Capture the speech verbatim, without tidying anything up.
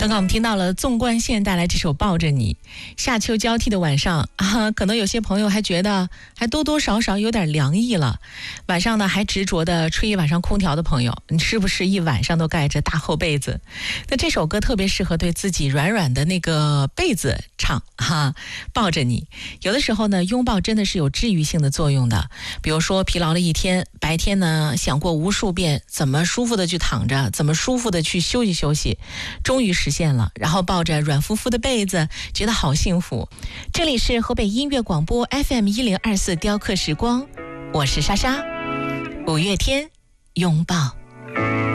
刚刚我们听到了纵贯线带来这首《抱着你》。夏秋交替的晚上啊，可能有些朋友还觉得还多多少少有点凉意了。晚上呢还执着的吹一晚上空调的朋友，你是不是一晚上都盖着大厚被子？那这首歌特别适合对自己软软的那个被子唱哈，抱着你。有的时候呢，拥抱真的是有治愈性的作用的。比如说疲劳了一天，白天呢想过无数遍怎么舒服的去躺着，怎么舒服的去休息休息，终于实现了，然后抱着软乎乎的被子，觉得好幸福。这里是河北音乐广播 F M 一零二四雕刻时光，我是莎莎。五月天，拥抱。